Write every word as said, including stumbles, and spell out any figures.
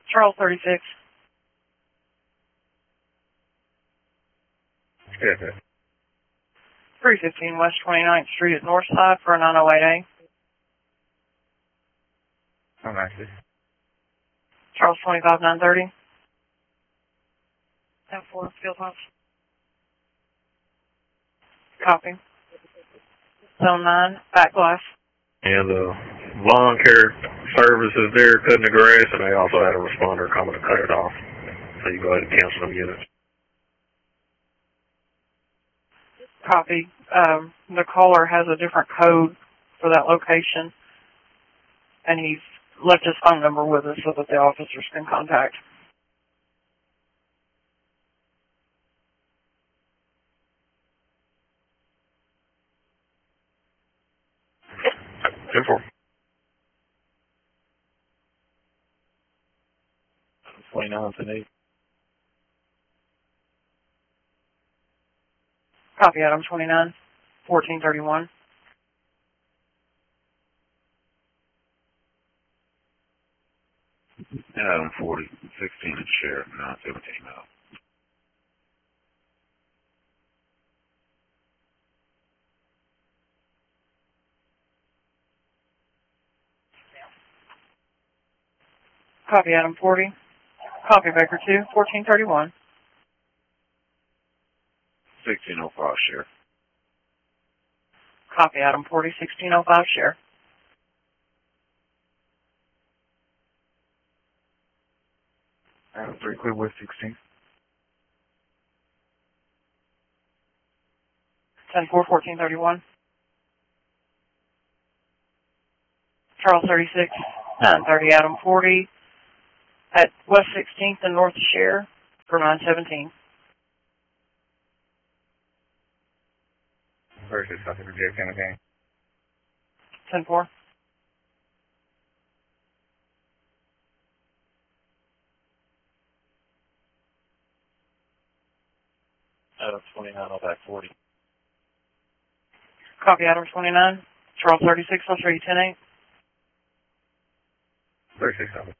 Charles thirty-six. Yeah, okay. three fifteen West twenty-ninth Street at Northside for a nine oh eight A. I'm actually. Charles twenty-five nine thirty. ten four, field house. Copy. Zone nine, back glass. And the lawn care service is there cutting the grass, and they also had a responder coming to cut it off. So you go ahead and cancel them units. Copy. Um, the caller has a different code for that location, and he's left his phone number with us so that the officers can contact. ten four. twenty-nine ten eight. Copy, Adam twenty-nine, fourteen thirty-one. Adam forty, sixteen at Sheriff, nine seventeen out. Copy, Adam forty. Copy, Baker two, fourteen thirty-one. sixteen oh five, Sheriff. Copy, Adam forty, sixteen oh five, share. Adam three, clear West sixteen. ten four, fourteen thirty-one. Charles thirty-six, nine thirty, Adam forty. At West sixteenth and North Share for nine seventeen. Versus South of Virginia County. ten four. Adam twenty-nine, all back forty. Copy, Adam twenty-nine. Charles thirty-six, oh three, ten eight. thirty-six,